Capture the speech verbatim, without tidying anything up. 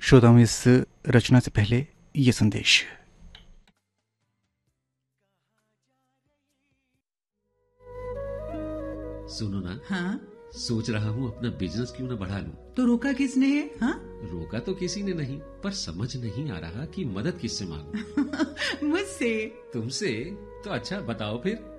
श्रोताओं, इस रचना से पहले ये संदेश। सुनो ना। हाँ? सोच रहा हूँ अपना बिजनेस क्यों ना बढ़ा लूं। तो रोका किसने है? हाँ? रोका तो किसी ने नहीं, पर समझ नहीं आ रहा कि मदद किससे मांगूं। मुझसे। तुमसे? तो अच्छा बताओ फिर।